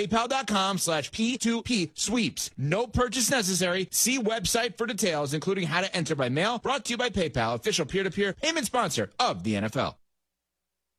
PayPal.com/P2P sweeps. No purchase necessary. See website for details, including how to enter by mail. Brought to you by PayPal, official peer-to-peer payment sponsor of the NFL.